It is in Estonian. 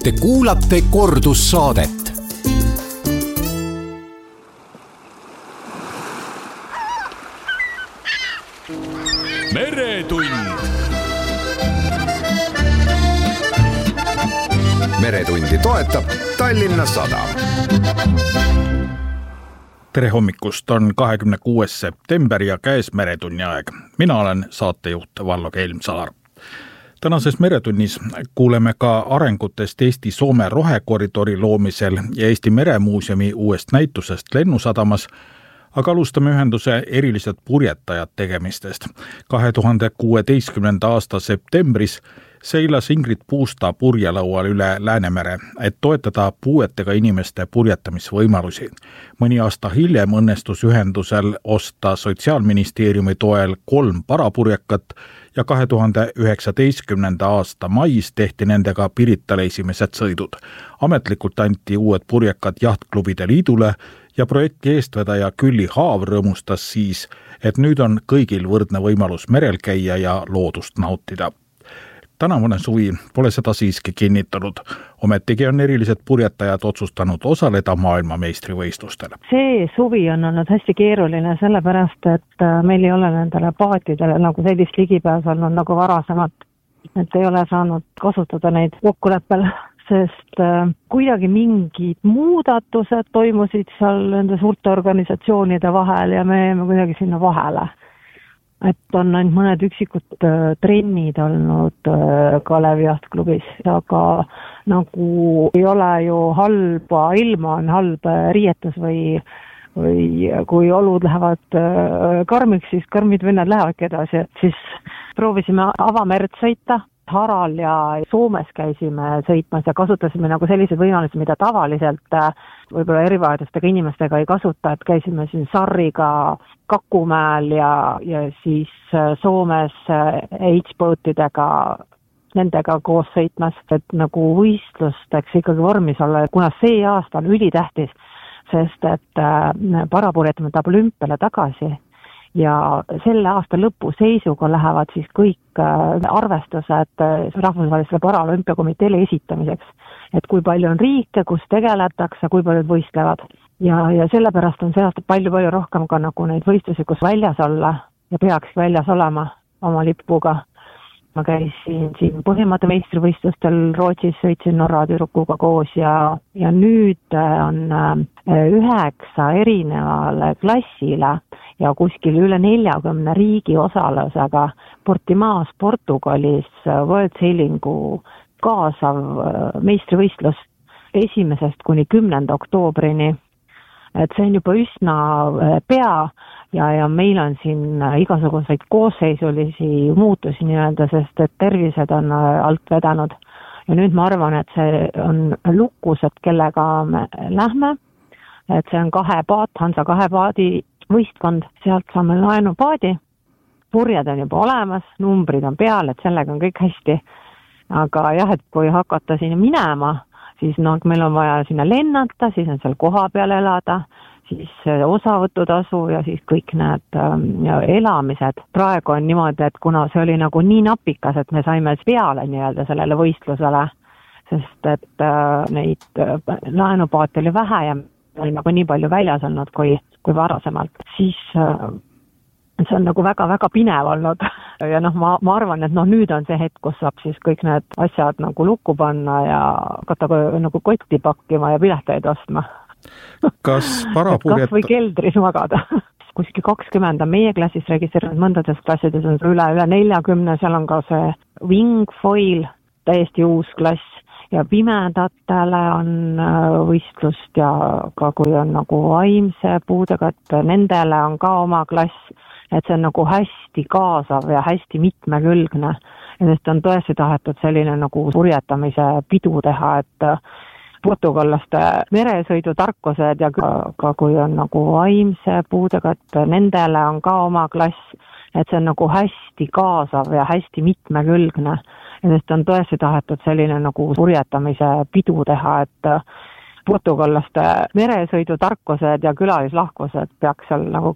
Te kuulate kordussaadet. Meretund. Meretundi toetab Tallinna Sadam. Tere hommikust, on 26. september ja käes Meretunni aeg. Mina olen saatejuht Vallo Kelmsaar. Tänases Meretunnis kuuleme ka arengutest Eesti-Soome rohekoridori loomisel ja Eesti Meremuuseumi uuest näitusest Lennusadamas, aga alustame ühenduse erilised purjetajad tegemistest. 2016. aasta septembris seilas Ingrid Puusta purjelaual üle Läänemere, et toetada puuetega inimeste purjetamisvõimalusi. Mõni aasta hiljem õnnestus ühendusel osta Sotsiaalministeeriumi toel 3 parapurjekat ja 2019. aasta mais tehti nendega Piritale esimesed sõidud. Ametlikult anti uued purjekad Jahtklubide Liidule ja projekti eestvedaja Külli Haav rõõmustas siis, et nüüd on kõigil võrdne võimalus merel käia ja loodust nautida. Tänavune suvi pole seda siiski kinnitanud. Ometigi on erilised purjetajad otsustanud osaleda maailmameistrivõistlustel. See suvi on olnud hästi keeruline sellepärast, et meil ei ole nendele paatidele nagu sellist ligipääs olnud nagu varasemalt. Et ei ole saanud kasutada neid kokkuleppel, sest kuidagi mingid muudatused toimusid seal nende suurte organisatsioonide vahel ja me jäime kuidagi sinna vahele. Et on ainult mõned üksikud trennid olnud Kalevi Jahtklubis, aga nagu ei ole ju halba ilma, on halb riietus või kui olud lähevad karmiks, siis karmid vennad lähevadki edasi, et siis proovisime avamerd sõita. Haral ja Soomes käisime sõitmas ja kasutasime nagu selliseid võimalusi, mida tavaliselt võib-olla erivajadustega inimestega ei kasuta, et käisime siin Sarriga Kakumäel ja siis Soomes H-boatidega nendega koos sõitmas, et nagu võistlusteks ikkagi vormis olla, kuna see aasta on ülitähtis, sest et parapurjetame tahab olümpiale tagasi. Ja selle aasta lõpu seisuga lähevad siis kõik arvestused rahvusvahelisele paralümpiakomiteele esitamiseks. Et kui palju on riike, kus tegeletakse, kui palju võistlevad. Ja sellepärast on see aasta palju rohkem ka nagu neid võistlusi, kus väljas olla ja peaks väljas olema oma lipuga. Ma käisin siin Põhjamaade meistrivõistlustel Rootsis, sõitsin Norra tüdrukuga koos ja nüüd on 9 erinevale klassile ja kuskil üle 40 riigi osalusega Portimaas Portugalis World Sailingu kaasav meistrivõistlus 1. kuni 10. oktoobrini. Et see on juba üsna pea ja meil on siin igasuguseid koosseisulisi muutusi nii-öelda, sest et tervised on alt vedanud. Ja nüüd ma arvan, et see on lukus, et kellega me lähme, et see on 2 paat, Hansa 2 paadi võistkond, sealt saame laenupaadi, purjed on juba olemas, numbrid on peal, et sellega on kõik hästi. Aga jah, et kui hakata sinna minema, siis meil on vaja sinna lennata, siis on seal koha peal elada, siis osavõtutasu ja siis kõik need elamised. Praegu on niimoodi, et kuna see oli nagu nii napikas, et me saime peale nii-öelda sellele võistlusele, sest et neid laenupaate oli vähe ja oli nagu nii palju väljas olnud kui varasemalt, siis see on nagu väga-väga pinev olnud. Ja ma arvan, et nüüd on see hetk, kus saab siis kõik need asjad nagu lukku panna ja hakata nagu kotti pakkima ja pileteid ostma. Kas parapurjet... Kas või keldris magada. Kuskil 20 on meie klassis registreerinud, mõndades klassides on üle 40, seal on ka see wingfoil, täiesti uus klass. Ja pimedatele on võistlust ja ka kui on nagu vaimse puudega, et nendele on ka oma klass, et see on nagu hästi kaasav ja hästi mitmekülgne. Ja sest on tõesti tahetud selline nagu purjetamise pidu teha, et portugallaste meresõidutarkused ja ka kui on nagu vaimse puudega, et nendele on ka oma klass, et see on nagu hästi kaasav ja hästi mitmekülgne. Ja sest on tõesti tahetud selline nagu purjetamise pidu teha, et portugallaste meresõidutarkused ja külalislahkused peaks seal nagu